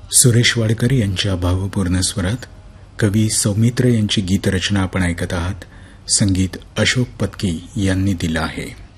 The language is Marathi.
सुरेश वाडकर यांच्या भावपूर्ण स्वरात कवी सौमित्र यांची गीतरचना आपण ऐकत आहात. संगीत अशोक पत्की यांनी दिलं आहे.